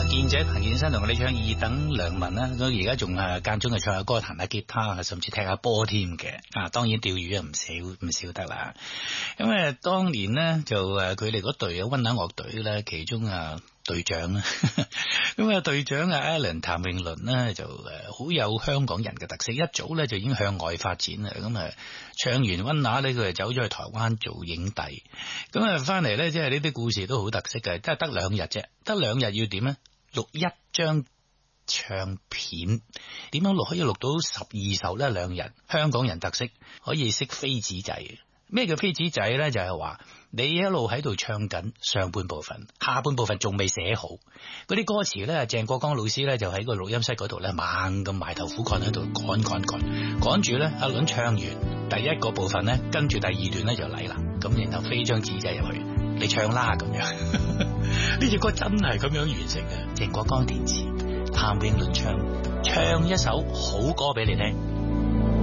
健仔彭健新同我哋唱二等良民啦，咁而家仲間中唱下歌、彈下吉他，甚至踢下波添嘅。當然釣魚唔少得啦。咁當年呢，就佢哋嗰隊溫拿樂隊咧，其中隊長啦，咁隊長Alan 譚詠麟呢，就好有香港人嘅特色，一早咧就已經向外發展啦。咁唱完溫拿呢，佢就走咗去台灣做影帝。咁翻嚟咧，即係呢啲故事都好特色嘅，得2日啫，得2日要點咧？錄一張唱片，點樣錄可以錄到12首呢？2日，香港人特色可以識飛紙仔。咩叫飛紙仔咧？就係話你一路喺度唱緊上半部分，下半部分仲未寫好，嗰啲歌詞咧，鄭國江老師咧就喺個錄音室嗰度咧猛咁埋頭苦幹喺度趕住咧，阿倫唱完第一個部分咧，跟住第2段咧就嚟啦，咁然後飛張紙仔入去，你唱啦咁樣。呢隻歌真係咁樣完成嘅，鄭國江填詞，譚詠麟唱一首好歌俾你聽。